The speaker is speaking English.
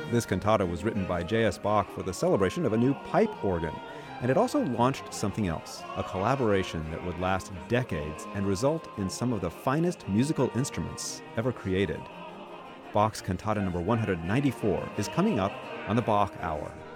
This cantata was written by J.S. Bach for the celebration of a new pipe organ, and it also launched something else, a collaboration that would last decades and result in some of the finest musical instruments ever created. Bach's Cantata number 194 is coming up on the Bach Hour.